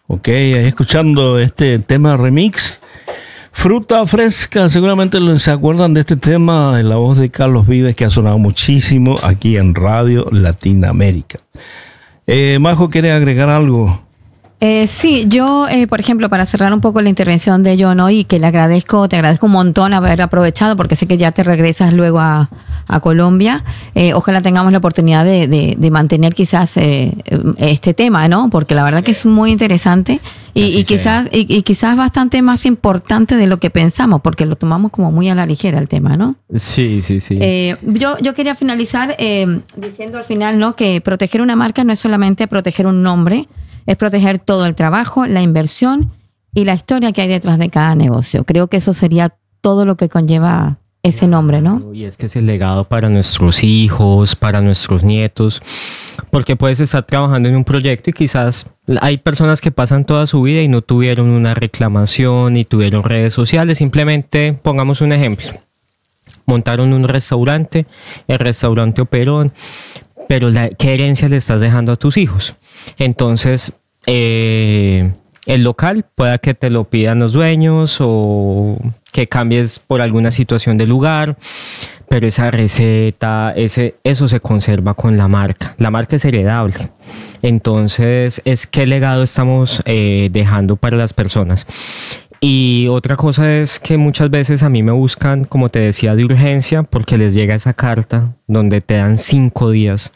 Ok, ahí escuchando este tema remix. Fruta fresca, seguramente se acuerdan de este tema en la voz de Carlos Vives, que ha sonado muchísimo aquí en Radio Latinoamérica. Majo, ¿quiere agregar algo? Sí, yo, por ejemplo, para cerrar un poco la intervención de John hoy, que te agradezco un montón haber aprovechado, porque sé que ya te regresas luego a Colombia. Ojalá tengamos la oportunidad de mantener quizás este tema, ¿no? Porque la verdad que es muy interesante y quizás bastante más importante de lo que pensamos, porque lo tomamos como muy a la ligera el tema, ¿no? Sí. Yo quería finalizar diciendo al final, ¿no? Que proteger una marca no es solamente proteger un nombre, es proteger todo el trabajo, la inversión y la historia que hay detrás de cada negocio. Creo que eso sería todo lo que conlleva ese nombre, ¿no? Y es que es el legado para nuestros hijos, para nuestros nietos, porque puedes estar trabajando en un proyecto y quizás hay personas que pasan toda su vida y no tuvieron una reclamación ni tuvieron redes sociales. Simplemente, pongamos un ejemplo, montaron un restaurante, el restaurante operó, pero ¿qué herencia le estás dejando a tus hijos? Entonces, el local pueda que te lo pidan los dueños o que cambies por alguna situación de lugar, pero esa receta, eso se conserva con la marca. La marca es heredable. Entonces, ¿qué legado estamos dejando para las personas? Y otra cosa es que muchas veces a mí me buscan, como te decía, de urgencia, porque les llega esa carta donde te dan 5 días.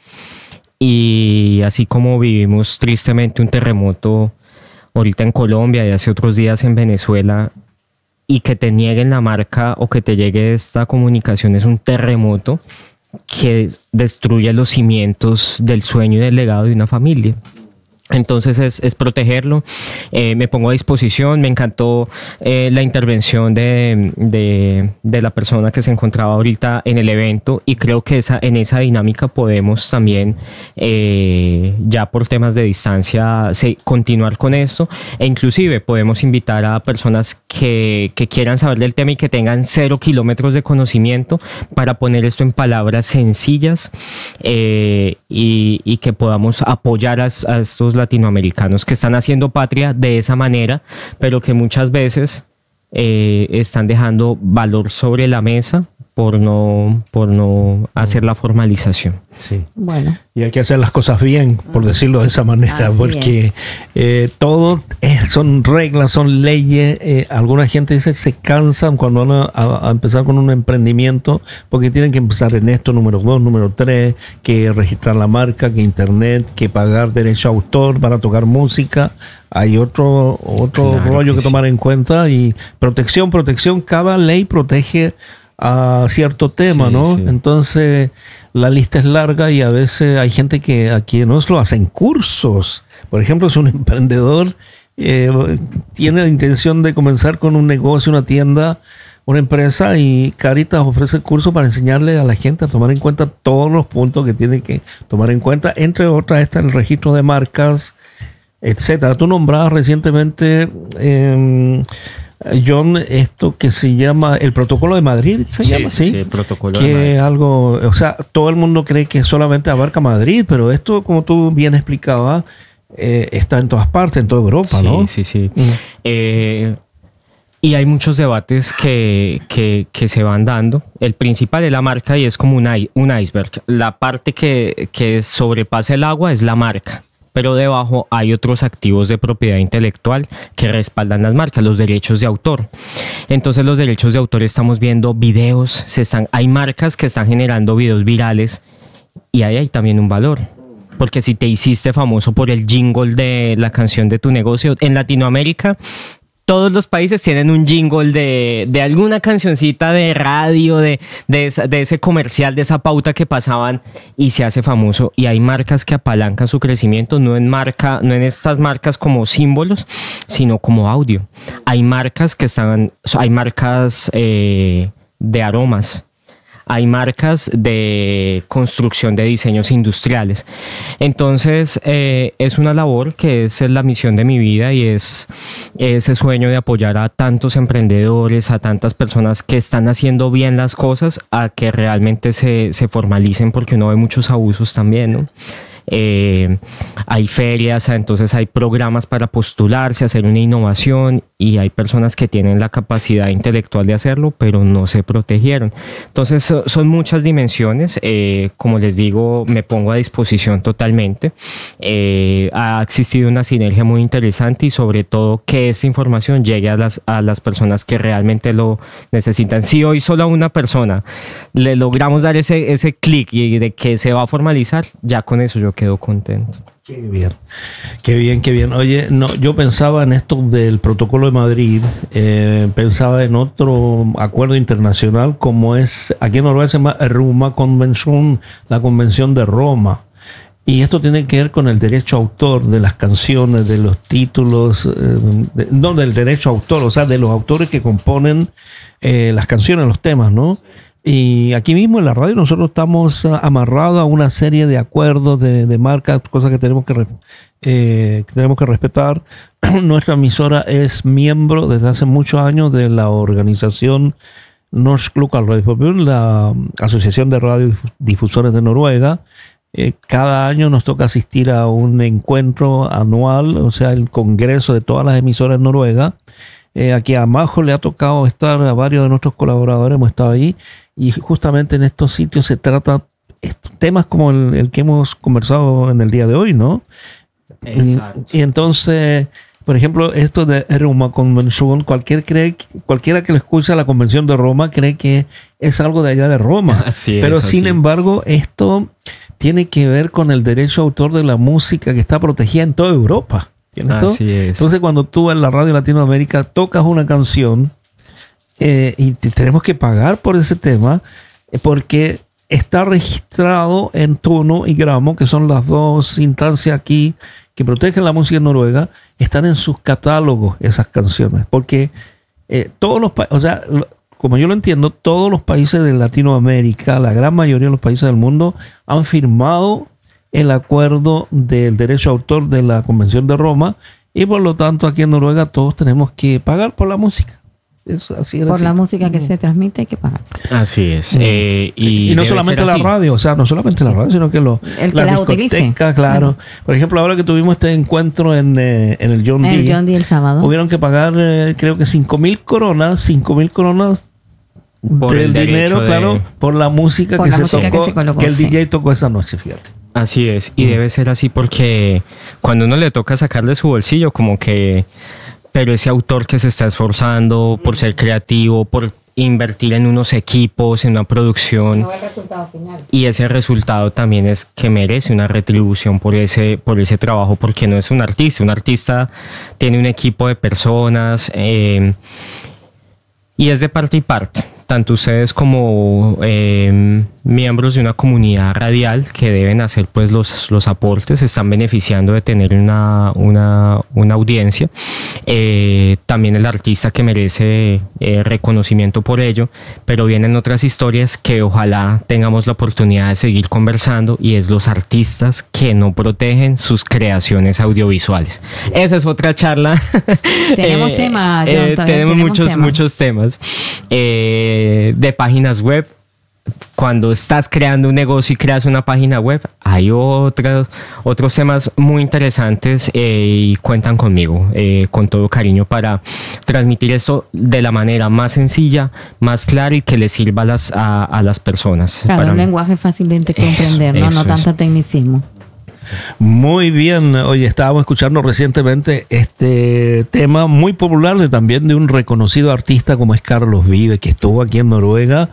Y así como vivimos tristemente un terremoto ahorita en Colombia y hace otros días en Venezuela, y que te nieguen la marca o que te llegue esta comunicación, es un terremoto que destruye los cimientos del sueño y del legado de una familia. Entonces es protegerlo. Me pongo a disposición. Me encantó la intervención de la persona que se encontraba ahorita en el evento, y creo que en esa dinámica podemos también, ya por temas de distancia, continuar con esto, e inclusive podemos invitar a personas que quieran saber del tema y que tengan 0 kilómetros de conocimiento para poner esto en palabras sencillas, y que podamos apoyar a estos latinoamericanos que están haciendo patria de esa manera, pero que muchas veces están dejando valor sobre la mesa por no hacer la formalización. Sí. Bueno. Y hay que hacer las cosas bien, por decirlo de esa manera, porque todo son reglas, son leyes. Alguna gente dice se cansan cuando van a empezar con un emprendimiento, porque tienen que empezar en esto, número 2, número 3, que registrar la marca, que internet, que pagar derecho a autor para tocar música. Hay otro claro, rollo que tomar en cuenta, y protección, cada ley protege a cierto tema, ¿no? Sí. Entonces la lista es larga, y a veces hay gente que aquí no lo hacen cursos. Por ejemplo, si un emprendedor tiene la intención de comenzar con un negocio, una tienda, una empresa, y Cáritas ofrece cursos para enseñarle a la gente a tomar en cuenta todos los puntos que tiene que tomar en cuenta. Entre otras, está el registro de marcas, etcétera. Tú nombrabas recientemente, John, esto que se llama el Protocolo de Madrid, ¿se llama así? Sí, el Protocolo que de Madrid. Algo, o sea, todo el mundo cree que solamente abarca Madrid, pero esto, como tú bien explicabas, está en todas partes, en toda Europa, ¿no? Sí. Y hay muchos debates que se van dando. El principal es la marca, y es como un iceberg. La parte que sobrepasa el agua es la marca, pero debajo hay otros activos de propiedad intelectual que respaldan las marcas, los derechos de autor. Entonces, los derechos de autor, estamos viendo videos, hay marcas que están generando videos virales, y ahí hay también un valor. Porque si te hiciste famoso por el jingle de la canción de tu negocio, en Latinoamérica todos los países tienen un jingle de alguna cancioncita de radio, de ese comercial, de esa pauta que pasaban, y se hace famoso. Y hay marcas que apalancan su crecimiento, no en estas marcas como símbolos, sino como audio. Hay marcas de aromas. Hay marcas de construcción de diseños industriales. Entonces, es una labor que es la misión de mi vida, y es ese sueño de apoyar a tantos emprendedores, a tantas personas que están haciendo bien las cosas, a que realmente se formalicen, porque uno ve muchos abusos también, ¿no? hay ferias, entonces hay programas para postularse, hacer una innovación, y hay personas que tienen la capacidad intelectual de hacerlo, pero no se protegieron. Entonces son muchas dimensiones. Como les digo, me pongo a disposición totalmente. Ha existido una sinergia muy interesante, y sobre todo que esta información llegue a las personas que realmente lo necesitan. Si hoy solo a una persona le logramos dar ese clic y de que se va a formalizar, ya con eso yo quedo contento. Qué bien, qué bien, qué bien. Oye, no, yo pensaba en esto del Protocolo de Madrid, pensaba en otro acuerdo internacional como es, aquí en Noruega se llama Roma Convention, la Convención de Roma. Y esto tiene que ver con el derecho a autor de las canciones, de los títulos, no del derecho a autor, o sea, de los autores que componen las canciones, los temas, ¿no? Y aquí mismo en la radio nosotros estamos amarrados a una serie de acuerdos de marcas, cosas que tenemos que respetar. Nuestra emisora es miembro desde hace muchos años de la organización Norsk Local Radioforbund, la Asociación de Radiodifusores de Noruega. Cada año nos toca asistir a un encuentro anual, o sea, el congreso de todas las emisoras en Noruega. Aquí a Majo le ha tocado estar, a varios de nuestros colaboradores hemos estado ahí, y justamente en estos sitios se trata temas como el que hemos conversado en el día de hoy, ¿no? Exacto. Y entonces, por ejemplo, esto de Roma Convention, cualquiera que lo escucha la Convención de Roma cree que es algo de allá de Roma. Así es, pero así. Sin embargo, esto tiene que ver con el derecho a autor de la música que está protegida en toda Europa. Así es. Entonces, cuando tú en la radio Latinoamérica tocas una canción y tenemos que pagar por ese tema porque está registrado en tono y gramo, que son las dos instancias aquí que protegen la música en Noruega, están en sus catálogos esas canciones. Porque todos los países, o sea, como yo lo entiendo, todos los países de Latinoamérica, la gran mayoría de los países del mundo, han firmado el acuerdo del derecho a autor de la Convención de Roma, y por lo tanto aquí en Noruega todos tenemos que pagar por la música. Por la música que se transmite hay que pagar. Así es. Y no solamente la radio, o sea, no solamente la radio, sino que las discotecas, claro. Por ejemplo, ahora que tuvimos este encuentro en el John Dee. El John Dee el sábado. Hubieron que pagar, creo que 5.000 coronas por del dinero, claro, por la música por que la se música tocó, que se colocó, que el sí. DJ tocó esa noche, fíjate. Así es, y debe ser así porque cuando uno le toca sacar de su bolsillo, como que, pero ese autor que se está esforzando por ser creativo, por invertir en unos equipos, en una producción, No el resultado final. y ese resultado también es que merece una retribución por ese trabajo, porque no es un artista tiene un equipo de personas, y es de parte y parte. Tanto ustedes como miembros de una comunidad radial que deben hacer pues los aportes, se están beneficiando de tener una audiencia. También el artista que merece reconocimiento por ello, pero vienen otras historias que ojalá tengamos la oportunidad de seguir conversando, y es los artistas que no protegen sus creaciones audiovisuales. Esa es otra charla. Tenemos temas, John, tenemos muchos temas. De páginas web. Cuando estás creando un negocio y creas una página web, hay otros temas muy interesantes, y cuentan conmigo con todo cariño para transmitir esto de la manera más sencilla, más clara, y que les sirva a las personas. Claro, un lenguaje fácil de comprender, no tanto tecnicismo. Muy bien. Oye, estábamos escuchando recientemente este tema muy popular también de un reconocido artista como es Carlos Vives, que estuvo aquí en Noruega.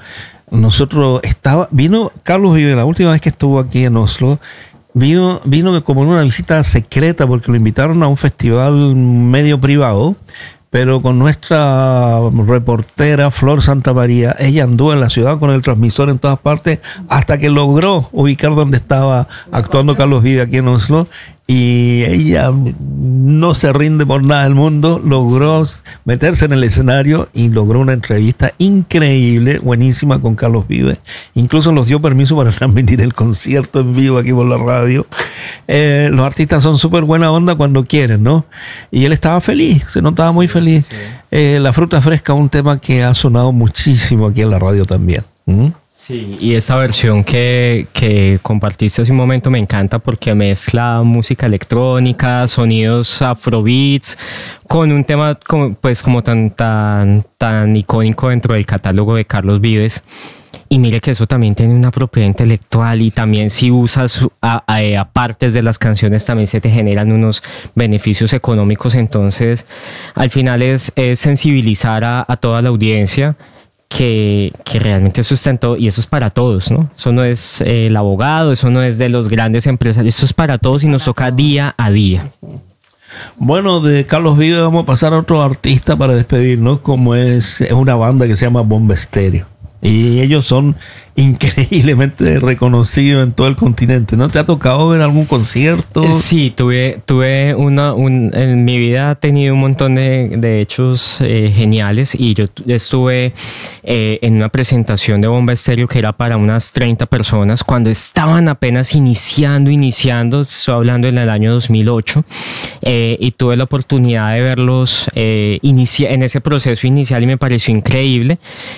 Vino Carlos Vives la última vez que estuvo aquí en Oslo. Vino como en una visita secreta porque lo invitaron a un festival medio privado, pero con nuestra reportera Flor Santamaría, ella anduvo en la ciudad con el transmisor en todas partes hasta que logró ubicar donde estaba actuando Carlos Vives aquí en Oslo, y ella no se rinde por nada del mundo, logró meterse en el escenario y logró una entrevista increíble, buenísima con Carlos Vives. Incluso nos dio permiso para transmitir el concierto en vivo aquí por la radio. Los artistas son súper buena onda cuando quieren, ¿no? Y él estaba feliz, se notaba muy feliz. La fruta fresca, un tema que ha sonado muchísimo aquí en la radio también. Sí, y esa versión que compartiste hace un momento me encanta porque mezcla música electrónica, sonidos afrobeats, con un tema como tan icónico dentro del catálogo de Carlos Vives. Y mire que eso también tiene una propiedad intelectual y también si usas a partes de las canciones también se te generan unos beneficios económicos. Entonces, al final es sensibilizar a toda la audiencia que realmente eso está en todo y eso es para todos, ¿no? Eso no es el abogado, eso no es de los grandes empresarios, eso es para todos y nos toca día a día. Bueno, de Carlos Vives vamos a pasar a otro artista para despedirnos, como es una banda que se llama Bomba Estéreo. Y ellos son increíblemente reconocidos en todo el continente. ¿No te ha tocado ver algún concierto? Sí, tuve en mi vida he tenido un montón de hechos geniales y yo estuve en una presentación de Bomba Estéreo que era para unas 30 personas cuando estaban apenas iniciando, estoy hablando en el año 2008 y tuve la oportunidad de verlos en ese proceso inicial y me pareció increíble.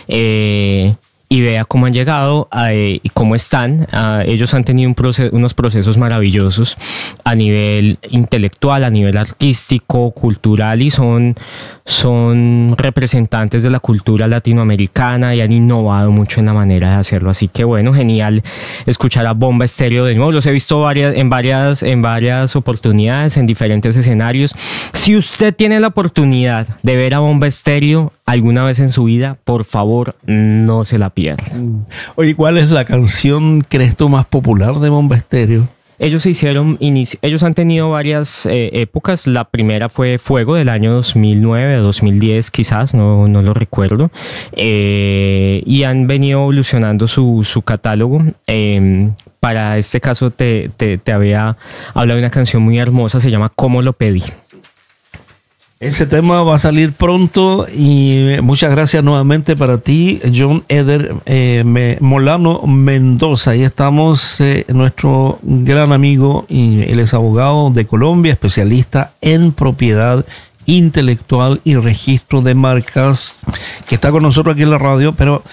Y vea cómo han llegado y cómo están. Ellos han tenido unos procesos maravillosos a nivel intelectual, a nivel artístico, cultural y son representantes de la cultura latinoamericana y han innovado mucho en la manera de hacerlo. Así que bueno, genial escuchar a Bomba Estéreo de nuevo. Los he visto en varias oportunidades, en diferentes escenarios. Si usted tiene la oportunidad de ver a Bomba Estéreo alguna vez en su vida, por favor, no se la pierda. Oye, ¿cuál es la canción, crees tú, más popular de Bomba Estéreo? Ellos han tenido varias épocas. La primera fue Fuego del año 2009, 2010 quizás, no lo recuerdo. Y han venido evolucionando su catálogo. Para este caso te había hablado de una canción muy hermosa, se llama ¿Cómo lo pedí? Ese tema va a salir pronto y muchas gracias nuevamente para ti, John Eder Molano Mendoza. Ahí estamos, nuestro gran amigo, y él es abogado de Colombia, especialista en propiedad intelectual y registro de marcas, que está con nosotros aquí en la radio, pero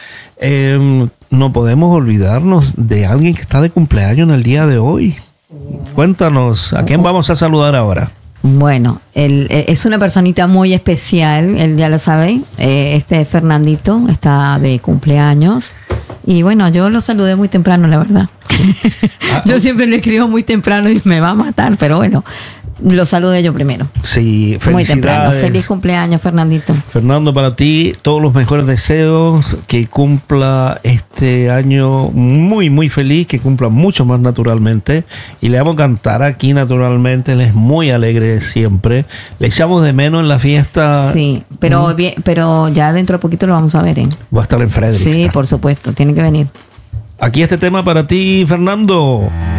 no podemos olvidarnos de alguien que está de cumpleaños en el día de hoy. Cuéntanos, ¿a quién vamos a saludar ahora? Bueno, él es una personita muy especial, él ya lo sabe. Fernandito está de cumpleaños. Y bueno, yo lo saludé muy temprano, la verdad. Yo siempre le escribo muy temprano y me va a matar, pero bueno, lo saludé yo primero. Sí, felicidades. Muy temprano. Feliz cumpleaños, Fernandito. Fernando, para ti todos los mejores deseos, que cumpla este año muy, muy feliz, que cumpla mucho más naturalmente. Y le vamos a cantar aquí naturalmente, él es muy alegre siempre. Le echamos de menos en la fiesta. Sí, pero ya dentro de poquito lo vamos a ver, ¿eh? Va a estar en Frederickstad. Sí, por supuesto, tiene que venir. Aquí este tema para ti, Fernando.